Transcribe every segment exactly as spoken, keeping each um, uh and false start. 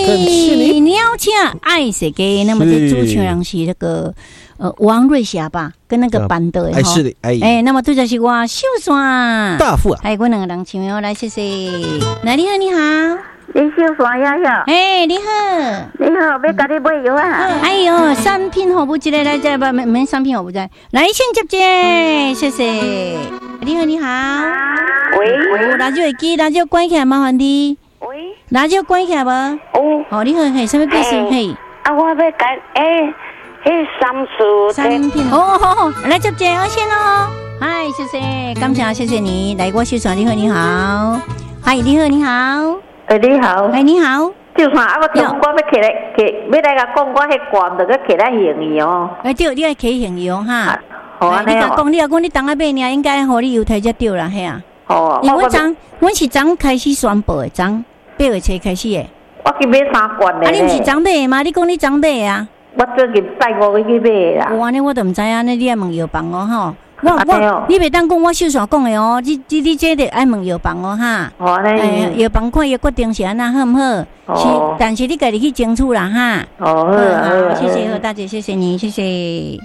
你邀请爱谁给？那么这主持人是那个呃王瑞霞吧，跟那个班的哎是的，哎哎，那么对就是我秀山大富啊， 还有我两个人请哦，来谢谢，来你好你好。 你秀山呀呀！ 哎，你好， 你好，要甲你买药啊！ 哎呦，产品服务之类来这不没没产品服务在，来先接接，谢谢。你好，你好。 喂喂，辣椒机，辣椒关起来，麻烦你。 喂， 辣椒关起来无？ 哦， 哦，你好，嘿，什么故事？嘿， 啊，我要甲诶，迄三树产品，哦，好好，来接接，我先哦。嗨，谢谢，感谢谢谢你，来我秀山，你好，你好。嗨，你好，你好。 哎，你好， 哎，你好， 就算啊，我中我要起来，起要来甲讲，我迄罐着要起来行药。 哎，对，你爱起行药哈。 好啊， 你甲讲，你若讲你当下买呢，应该互你邮台才对啦，嘿啊。 哦， 因为我昨我是昨开始宣布的，昨八月初开始的。 我去买三罐的。啊， 你毋是昨买的吗？你讲你昨买的啊？ 我最近拜五日去买的啦。 哇，安尼我都毋知影，你爱问药房哦，吼。我我，你袂当讲我秀山讲的哦，你你你这得爱问药房哦哈。 哦， 哎，药房看伊决定是安那好唔好？是，但是你家己去争取啦哈。 哦，好好， 谢谢何大姐，谢谢你，谢谢。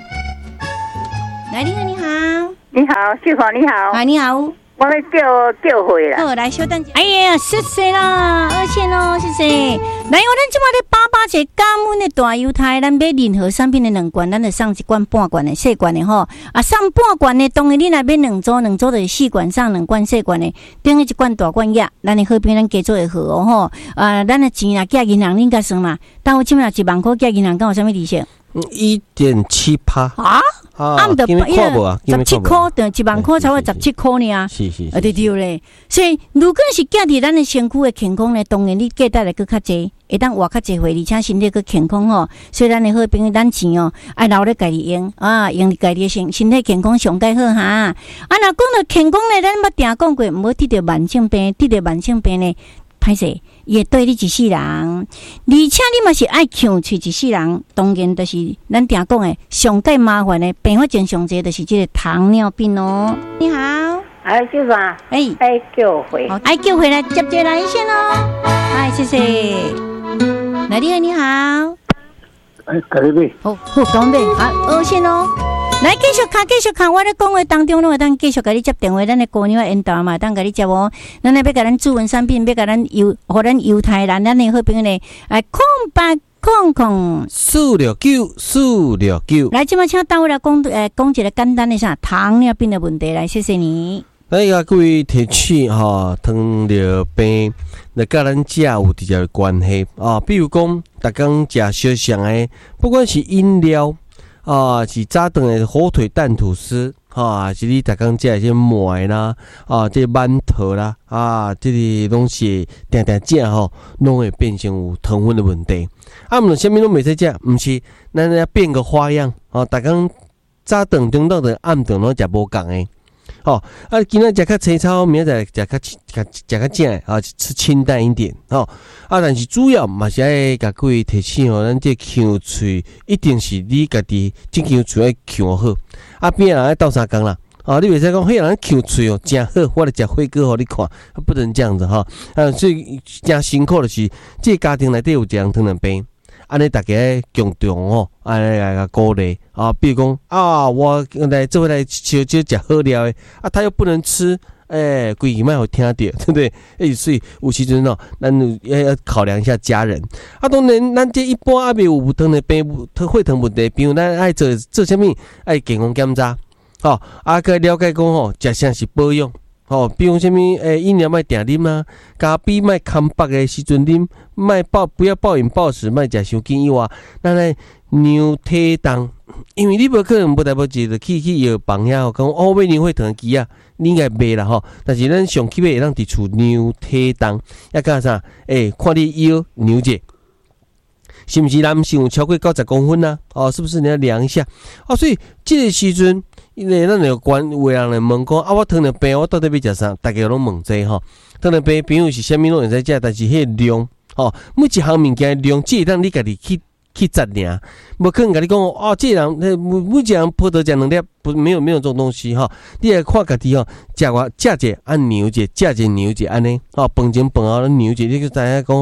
来，你好，你好， 你好，秀华，你好， 啊，你好， 我要叫叫回啦。 好，来稍等。哎呀，谢谢啦，二千哦，谢谢。来，我咱即马咧八八节感恩的大犹太，咱买任何产品的两罐，咱就送一罐半罐的细罐的吼。啊，送半罐的，当然你若买两组，两组就是四罐，送两罐细罐的，等于一罐大罐药，咱的好评咱加做会好哦吼。啊，咱的钱啊，寄银行恁甲算嘛？但我即马一万块寄银行，敢有啥物利息？ 一点七趴啊！ 啊， 得看无啊， 十七块，等一万块才会十七块呢。 是是， 啊对对嘞。所以如果是寄伫咱的身躯的健康呢，当然你寄带来佫较济，会当活较济岁，而且身体佫健康吼。所以咱的好朋友，咱钱哦，爱留咧家己用啊，用家己的身身体健康上介好哈。啊，若讲到健康呢，咱捌定讲过，毋好得着慢性病，得着慢性病呢。歹势，伊会对你一世人，而且你嘛是爱强喙一世人。当然，就是咱定讲的上介麻烦的并发症上侪，就是这个糖尿病哦。你好， 哎，秀山， 哎， 爱叫回， 好，爱叫回来接接来先哦。哎，谢谢。来，你好，你好。 哎，隔壁位。 好，好，讲呗，好，二线哦。来继续看，继续看，我咧讲话当中，拢会当继续甲你接电话，咱的姑娘引导嘛，当甲你接哦。咱来要甲咱主文产品，要甲咱犹，互咱犹太人，咱的好朋友呢，哎，空八空空四六九四六九。 来，今麦请单位来讲，诶，讲一个简单的啥糖尿病的问题，来，谢谢你。 咱个各位提起吼，糖尿病，来甲咱食有直接关系啊。比如讲，逐工食小肠的，不管是饮料。啊，是早顿的火腿蛋吐司，哈，是你逐工食一些糜啦，啊，这馒头啦，啊，这些拢是定定食吼，拢会变成有糖分的问题。啊，毋是啥物拢袂使食，毋是，咱要变个花样，哦，逐工早顿、中昼顿、暗顿拢食无共的。哦，啊，今仔食较青草，明仔载食较食较食较正啊，吃清淡一点哦。啊，但是主要嘛是爱甲各位提醒哦，咱这腔喙一定是你家己这腔喙要腔好。啊，边人爱斗相共啦，啊，你袂使讲迄人腔喙哦真好，我来食火锅互你看，不能这样子哈。啊，所以真辛苦的是，这个家庭内底有一人糖尿病。安尼大家共同哦，安尼来个鼓励啊，比如讲啊，我来做回来少少食好料的啊，他又不能吃，诶、欸，规矩卖好听到，对不对？诶、欸，所以有时阵哦，咱要要考量一下家人。啊，当然，咱这一般阿未有糖尿病、血糖问题，比如咱爱做做啥物，爱健康检查，哦，啊，个了解讲吼，食啥是保养。哦，比如什么诶，饮料卖定啉啊，咖啡卖空腹的时阵啉，卖暴不要暴饮暴食，卖食伤紧以外，咱来牛体重，因为你无可能无代无志就去去药房遐讲哦买牛血糖机啊，你应该买啦吼。但是咱上起码会当伫厝牛体重，要干啥？诶、欸，看你腰牛者。是不是男性有超过九十公分啊？哦，是不是你要量一下？哦，所以这个时阵，因为咱有关有人来问讲啊，我糖尿病，我到底要食啥？大家拢问这吼。糖尿病朋友是啥物拢会使食，但是迄个量，哦，每一项物件的量，只会当你家己去去择尔，无可能甲你讲哦，这个人每每一人葡萄食两粒，不没有没有这种东西哈、哦。你来看家己吼，食我食者按牛者，食者牛者安尼，哦，饭前饭后牛者，你就知影讲吼。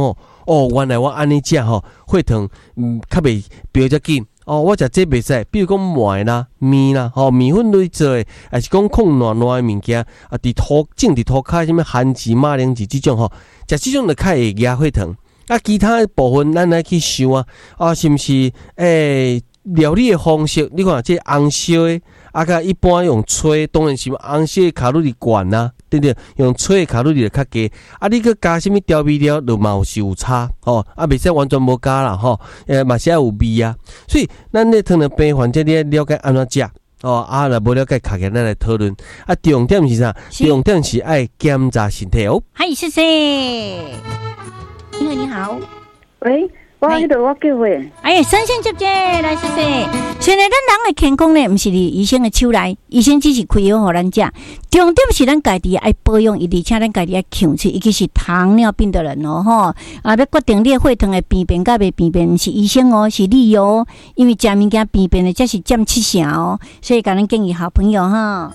哦，原来我安尼食吼，血糖嗯较袂飙遮紧。哦，我食这袂使，比如讲糜啦、面啦，吼、哦、面粉类做诶，还是讲控软软诶物件，啊，伫涂种伫涂骹，什物番薯、马铃薯即种吼，食即种就较会压血糖。啊，其他诶部分咱来去想啊，啊，是毋是诶、欸、料理诶方式？你看这红烧诶，啊，甲一般用吹，当然是红烧诶卡路里悬啊。对对，用吹的卡路里就较低，啊，你去加什么调味料，就嘛是有差，吼，啊，袂使完全无加啦，吼，诶，嘛是要有味啊，所以咱咧糖尿病患者你要了解安怎食，哦，啊，若无了解，卡起咱来讨论，啊，重点是啥？重点是爱检查身体哦。 嗨，谢谢，你好，你好， 喂。我迄度我叫喂， 哎呀，三线接接来，谢谢。现在咱人的健康呢，毋是伫医生的手内，医生只是开药互咱食，重点是咱家己爱保养，而且咱家己爱控制，尤其是糖尿病的人哦，吼，啊，要决定你的血糖的变变甲袂变变，是医生哦，是你哦，因为食物件变变的才是占七成哦，所以甲咱建议好朋友哈。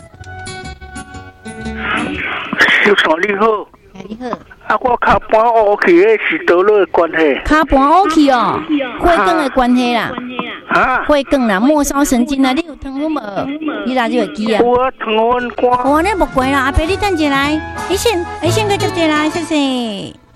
小嫂你好， 你好。 啊，我脚盘乌起，迄是倒落的关系。 脚盘乌起哦，血管的关系啦。 啊， 血管啦，末梢神经啦，你有糖粉无？你哪就会记啊？ 有啊，糖粉肝。 哦，你无怪啦，阿伯你等下来，医生，医生个接接来，谢谢。